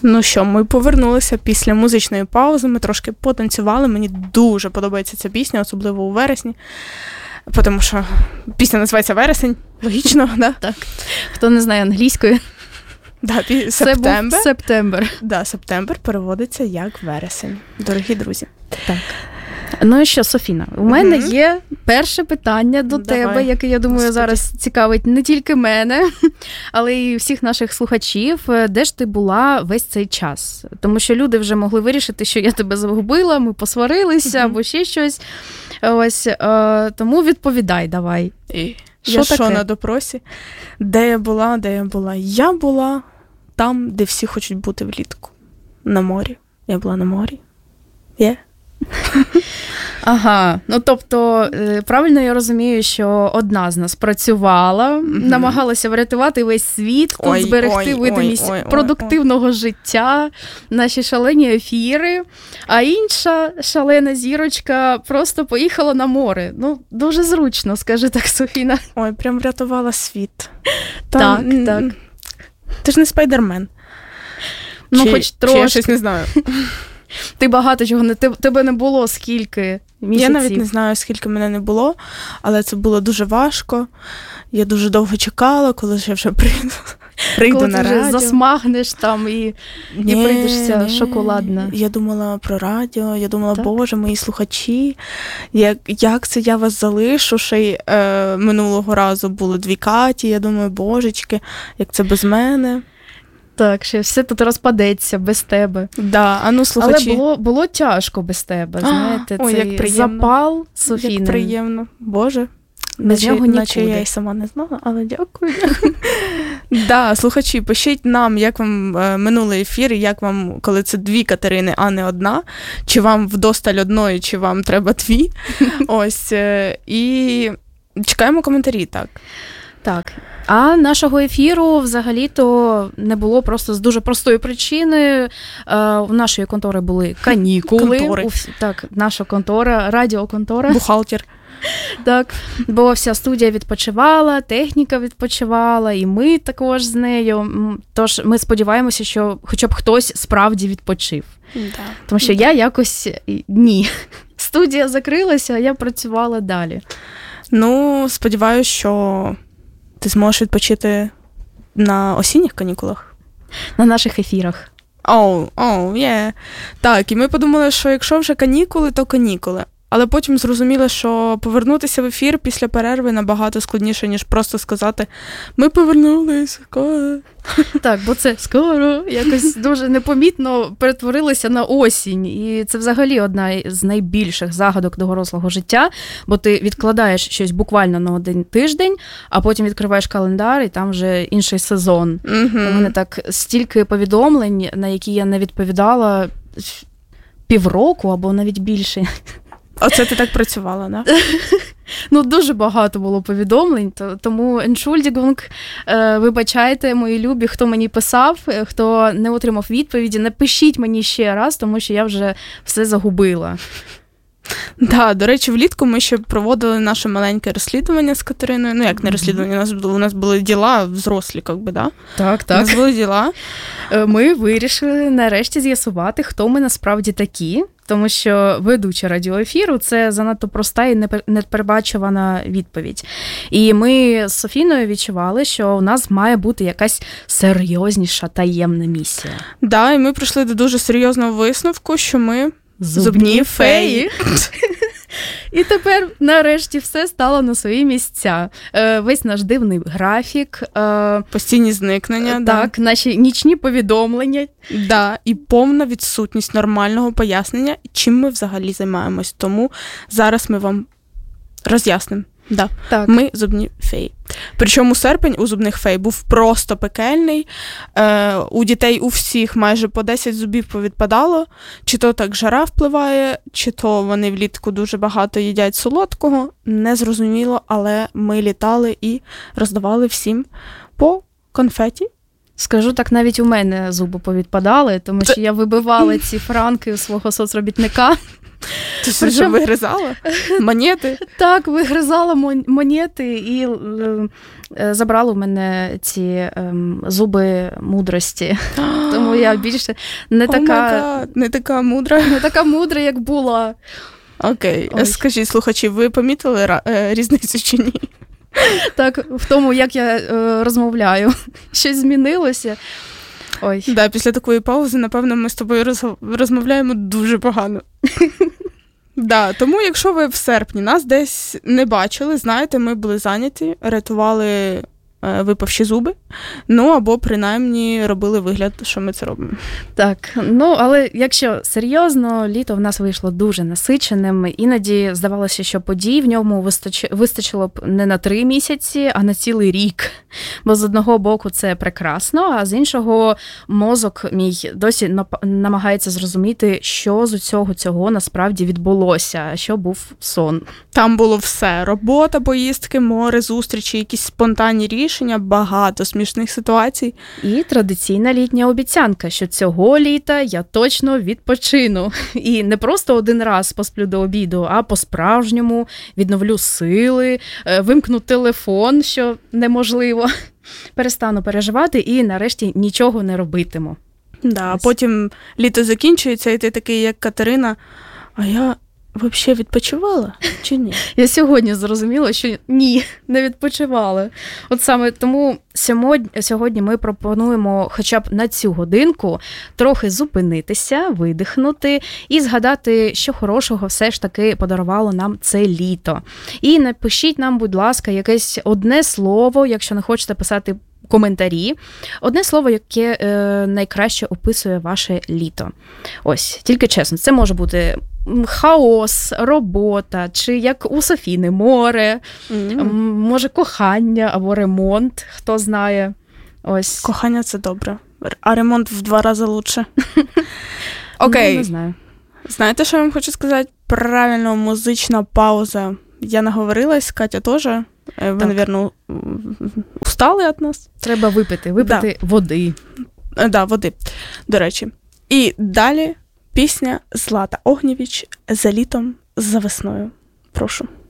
Ну що, ми повернулися після музичної паузи, ми трошки потанцювали, мені дуже подобається ця пісня, особливо у вересні, тому що пісня називається «Вересень», логічно, да? Так. Хто не знає англійської. Да, September. Септембр. Да, Септембр переводиться як вересень, дорогі друзі. Так. Ну і що, Софіна, у мене є перше питання до тебе, яке, я думаю, зараз цікавить не тільки мене, але й всіх наших слухачів. Де ж ти була весь цей час? Тому що люди вже могли вирішити, що я тебе загубила, ми посварилися або ще щось. Ось, тому відповідай давай. Що на допросі? Де я була? Я була там, де всі хочуть бути влітку. На морі. Я була на морі. Є? Ага, ну тобто, правильно я розумію, що одна з нас працювала, намагалася врятувати весь світ, тут зберегти видимість продуктивного життя, наші шалені ефіри, а інша шалена зірочка просто поїхала на море. Ну, дуже зручно, скажи так, Софіна. Ой, прям врятувала світ. Так. Ти ж не Спайдермен. Ну, хоч трошки. Чи я щось не знаю. Ти багато чого, тебе не було скільки місяців? Я навіть не знаю, скільки мене не було, але це було дуже важко. Я дуже довго чекала, коли я вже прийду коли на радіо. Коли ти вже засмагнеш там і прийдешся шоколадна. Я думала про радіо, я думала, Боже, мої слухачі, як це я вас залишу? Ще й минулого разу було 2 Каті, я думаю, божечки, як це без мене. Так, що все тут розпадеться без тебе. Да, а ну, слухачі. Але було тяжко без тебе, знаєте, цей запал Софіни. Як приємно. Боже, без нього нікуди. Наче я й сама не знала, але дякую. Да, слухачі, пишіть нам, як вам минулий ефір, як вам, коли це 2 Катерини, а не одна, чи вам вдосталь одної, чи вам треба 2. Ось, і чекаємо коментарі, так. Так. А нашого ефіру взагалі-то не було просто з дуже простої причини. У нашої контори були канікули. Так, наша контора, радіоконтора. Бухгалтер. Так, бо вся студія відпочивала, техніка відпочивала, і ми також з нею. Тож ми сподіваємося, що хоча б хтось справді відпочив. Тому що я якось ні. Студія закрилася, а я працювала далі. Ну, сподіваюся, що ти зможеш відпочити на осінніх канікулах? На наших ефірах. Так, і ми подумали, що якщо вже канікули, то канікули. Але потім зрозуміли, що повернутися в ефір після перерви набагато складніше, ніж просто сказати «Ми повернулись, скоро». Так, бо це скоро якось дуже непомітно перетворилося на осінь. І це взагалі одна з найбільших загадок дорослого життя, бо ти відкладаєш щось буквально на 1 тиждень, а потім відкриваєш календар, і там вже інший сезон. У мене так стільки повідомлень, на які я не відповідала півроку або навіть більше. Оце ти так працювала, да? Ну, дуже багато було повідомлень, тому Entschuldigung, вибачайте, мої любі, хто мені писав, хто не отримав відповіді, напишіть мені ще раз, тому що я вже все загубила. Да, до речі, влітку ми ще проводили наше маленьке розслідування з Катериною. Ну, як не розслідування, у нас були діла взрослі, якби, да? Так. У нас були діла. Ми вирішили нарешті з'ясувати, хто ми насправді такі, тому що ведуча радіоефіру – це занадто проста і непередбачувана відповідь. І ми з Софіною відчували, що у нас має бути якась серйозніша таємна місія. Да, і ми прийшли до дуже серйозного висновку, що ми зубні феї. І тепер, нарешті, все стало на свої місця. Весь наш дивний графік. Постійні зникнення. Так, наші нічні повідомлення. Да, і повна відсутність нормального пояснення, чим ми взагалі займаємось. Тому зараз ми вам роз'яснимо. Да. Так. Ми зубні феї. Причому серпень у зубних фей був просто пекельний. У дітей у всіх майже по 10 зубів повідпадало. Чи то так жара впливає, чи то вони влітку дуже багато їдять солодкого. Незрозуміло, але ми літали і роздавали всім по конфеті. Скажу так, навіть у мене зуби повідпадали, тому що я вибивала ці франки у свого соцробітника. Ти що, вигризала? Монети? Так, вигризала монети і забрала в мене ці зуби мудрості. Тому я більше не така мудра, як була. Окей. Скажіть, слухачі, ви помітили різницю чи ні? Так, в тому, як я розмовляю. Щось змінилося. Ой. Да, після такої паузи, напевно, ми з тобою розмовляємо дуже погано. Да, тому, якщо ви в серпні нас десь не бачили, знаєте, ми були зайняті, рятували випавші зуби, або принаймні робили вигляд, що ми це робимо. Так, але якщо серйозно, літо в нас вийшло дуже насиченим. Іноді здавалося, що подій в ньому вистачило б не на 3 місяці, а на цілий рік. Бо з одного боку це прекрасно, а з іншого мозок мій досі намагається зрозуміти, що з усього цього насправді відбулося, а що був сон. Там було все. Робота, поїздки, море, зустрічі, якісь спонтанні рішення, багато смішних ситуацій. І традиційна літня обіцянка, що цього літа я точно відпочину. І не просто один раз посплю до обіду, а по-справжньому відновлю сили, вимкну телефон, що неможливо, перестану переживати і нарешті нічого не робитиму. Да, потім літо закінчується, і ти такий, як Катерина, а я взагалі відпочивала чи ні? Я сьогодні зрозуміла, що ні, не відпочивала. От саме тому сьогодні ми пропонуємо хоча б на цю годинку трохи зупинитися, видихнути і згадати, що хорошого все ж таки подарувало нам це літо. І напишіть нам, будь ласка, якесь одне слово, якщо не хочете писати коментарі. Одне слово, яке найкраще описує ваше літо. Ось, тільки чесно, це може бути хаос, робота, чи як у Софіни море, може кохання або ремонт, хто знає. Ось. Кохання – це добре, а ремонт в 2 рази лучше. Окей. Не знаю. Знаєте, що я вам хочу сказати? Правильно, музична пауза. Я наговорилась, Катя теж. Ви, напевно, устали від нас? Треба випити води. Да, води, до речі. І далі пісня Злата Огнєвіч «За літом, за весною». Прошу.